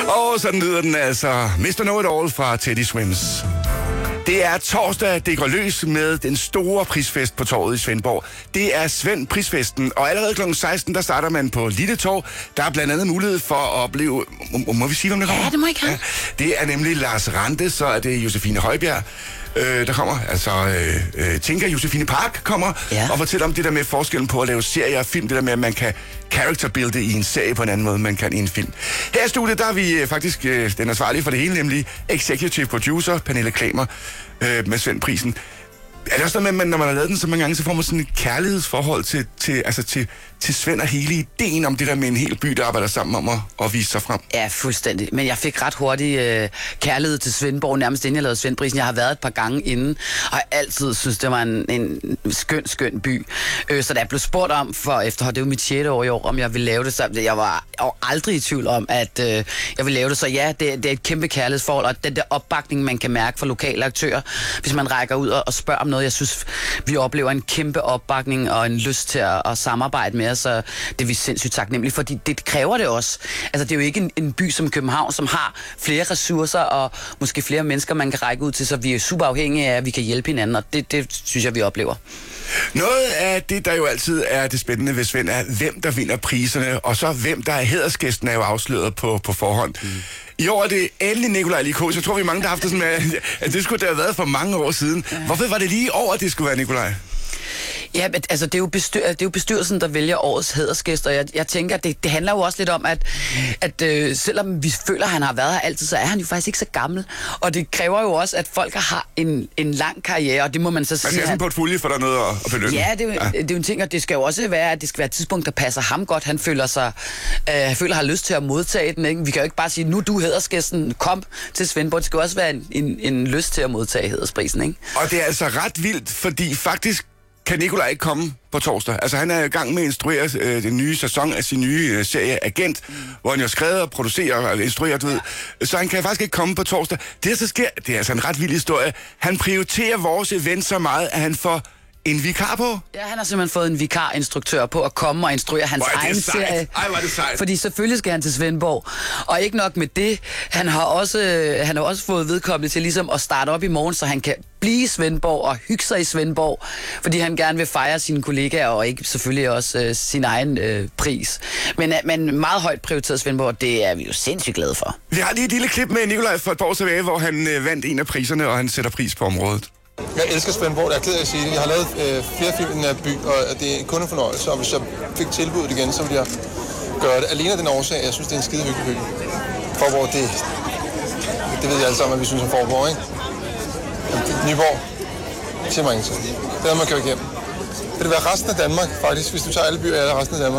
Og sådan lyder den altså. Mr. Know-It-All fra Teddy Swims. Det er torsdag, det går løs med den store prisfest på torvet i Svendborg. Det er Svend Prisfesten, og allerede kl. 16, der starter man på Lille Torv. Der er blandt andet mulighed for at opleve... Må vi sige, hvem der kommer? Ja, det må I gerne. Ja, det er nemlig Lars Rante, så er det Josefine Højbjerg, der kommer. Altså, Tinka Josefine Park kommer og fortæller om det der med forskellen på at lave serier og film. Det der med, at man kan character-builde i en serie på en anden måde, man kan i en film. Her i studiet, der er vi faktisk den ansvarlige for det hele, nemlig executive producer Pernille Klamer med Svend Prisen. Er det også noget med, at når man har lavet den så mange gange, så får man sådan et kærlighedsforhold til Svend og hele ideen om det der med en hel by, der arbejder sammen om at vise sig frem? Ja, fuldstændig. Men jeg fik ret hurtigt kærlighed til Svendborg, nærmest inden jeg lavede Svendprisen. Jeg har været et par gange inden, og jeg altid synes, det var en skøn by. Så da jeg blev spurgt om, for efterhånden, det var mit 6. år i år, om jeg ville lave det, så jeg var aldrig i tvivl om, at jeg ville lave det. Så ja, det er et kæmpe kærlighedsforhold, og den der opbakning, man kan mærke fra lokale aktører, hvis man rækker ud og spørger om noget. Jeg synes, vi oplever en kæmpe opbakning og en lyst til at samarbejde med os, så det er vi sindssygt taknemmelige, fordi det kræver det også. Altså, det er jo ikke en by som København, som har flere ressourcer og måske flere mennesker, man kan række ud til, så vi er super afhængige af, at vi kan hjælpe hinanden, og det synes jeg, vi oplever. Noget af det, der jo altid er det spændende ved Svend, er, hvem der vinder priserne, og så hvem der er hædersgæsten, er jo afsløret på forhånd. I år er det endelig Nikolaj Likos. Jeg tror, vi er mange, der har haft det sådan med, at det skulle da have været for mange år siden. Hvorfor var det lige i år, at det skulle være Nikolaj? Ja, men altså, det er jo bestyrelsen, der vælger årets hædersgæst, og jeg tænker, at det handler jo også lidt om, at selvom vi føler, at han har været her altid, så er han jo faktisk ikke så gammel. Og det kræver jo også, at folk har en lang karriere, og det må man så sige. Man skal sådan på et portfolio, for der er noget at belønne. Ja, det er jo en ting, og det skal jo også være, at det skal være et tidspunkt, der passer ham godt. Han føler, har lyst til at modtage den. Ikke? Vi kan jo ikke bare sige, nu du hædersgæsten, kom til Svendborg. Det skal også være en lyst til at modtage hædersprisen, ikke? Og det er altså ret vildt, fordi faktisk kan Nikolaj ikke komme på torsdag. Altså, han er i gang med at instruere den nye sæson af sin nye serie Agent, hvor han jo skrevet og producerer og instruerer, du ved. Så han kan faktisk ikke komme på torsdag. Det, der så sker, det er altså en ret vild historie. Han prioriterer vores event så meget, at han får en vikar på? Ja, han har simpelthen fået en vikarinstruktør på at komme og instruere hans egen serie. Ej, hvor er det sejt. Fordi selvfølgelig skal han til Svendborg. Og ikke nok med det, han har også fået vedkommende til ligesom at starte op i morgen, så han kan blive i Svendborg og hygge sig i Svendborg, fordi han gerne vil fejre sine kollegaer og ikke selvfølgelig også sin egen pris. Men meget højt prioriteret Svendborg, det er vi jo sindssygt glade for. Vi har lige et lille klip med Nikolaj for et par år tilbage, hvor han vandt en af priserne, og han sætter pris på området. Jeg elsker Svendborg, jeg er ked af at sige det. Jeg har lavet flere film i den her by, og det er kun en fornøjelse, og hvis jeg fik tilbuddet igen, så ville jeg gøre det. Alene af den årsag, jeg synes, det er en skide hyggelig by. Forborg, det ved jeg alle sammen, at vi synes om Forborg, ikke? Nyborg, det siger mig ingenting. Det er noget, man kører igennem. Det vil være resten af Danmark, faktisk, hvis du tager alle byer, er resten af Danmark.